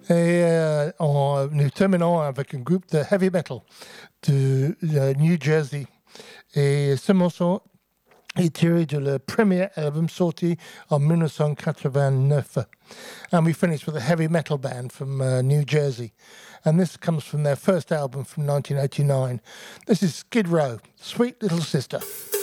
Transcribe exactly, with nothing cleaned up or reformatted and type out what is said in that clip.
Et euh, on, nous terminons avec un groupe de heavy metal de, de New Jersey. Et ce morceau est tiré de leur premier album sorti en nineteen eighty-nine. And we finish with a heavy metal band from uh, New Jersey. And this comes from their first album from nineteen eighty-nine. This is Skid Row, Sweet Little Sister.